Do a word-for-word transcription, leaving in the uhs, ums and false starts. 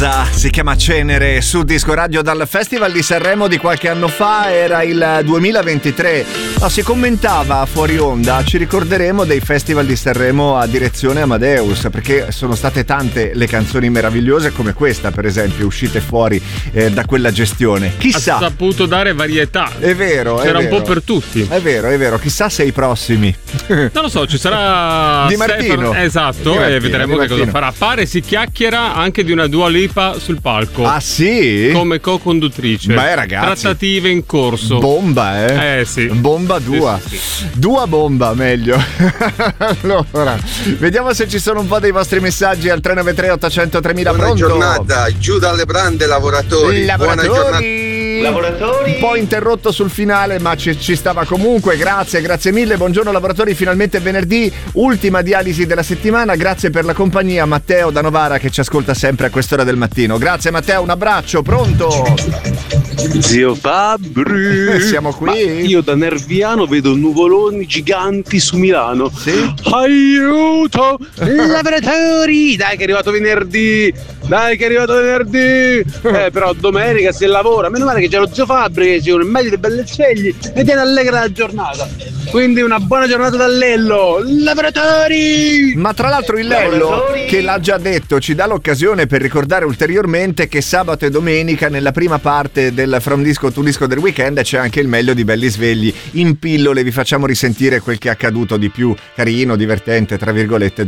Si chiama Cenere su Disco Radio dal Festival di Sanremo di qualche anno fa, era il duemilaventitré. No, si commentava fuori onda, ci ricorderemo dei Festival di Sanremo a direzione Amadeus, perché sono state tante le canzoni meravigliose come questa, per esempio, uscite fuori eh, da quella gestione. Chissà. Ha saputo dare varietà. È vero, c'era è vero. un po' per tutti. È vero, è vero. Chissà se i prossimi. Non lo so, ci sarà Di Martino. Stefano, esatto, Di Martino, e vedremo Di che cosa Martino. farà. Pare si chiacchiera anche di una Dua Lipa sul palco. Ah sì? Come co-conduttrice. Beh, ragazzi, trattative in corso. Bomba, eh? Eh sì. Bomba Dua. Sì, sì, sì. Dua bomba, meglio. Allora, vediamo se ci sono un po' dei vostri messaggi al tre nove tre ottocento tremila. Buona Pronto? giornata, giù dalle brande lavoratori. Lavoratori. Buona giornata. Lavoratori. Un po' interrotto sul finale, ma ci, ci stava comunque. Grazie, grazie mille. Buongiorno lavoratori, finalmente è venerdì, ultima dialisi della settimana. Grazie per la compagnia, Matteo da Novara, che ci ascolta sempre a quest'ora del mattino. Grazie Matteo, un abbraccio, pronto? Zio Fabri, siamo qui. Ma io da Nerviano vedo nuvoloni giganti su Milano. Sì? Aiuto! Lavoratori! Dai che è arrivato venerdì! Dai che è arrivato venerdì! Eh, però domenica si lavora. Meno male che c'è lo zio Fabri, che c'è un meglio di Bellezzelli e tiene allegra la giornata. Quindi una buona giornata da Lello. Lavoratori! Ma tra l'altro il Lello, che l'ha già detto, ci dà l'occasione per ricordare ulteriormente che sabato e domenica nella prima parte del From Disco to Disco del weekend c'è anche il meglio di Belli Svegli. In pillole vi facciamo risentire quel che è accaduto di più carino, divertente, tra virgolette,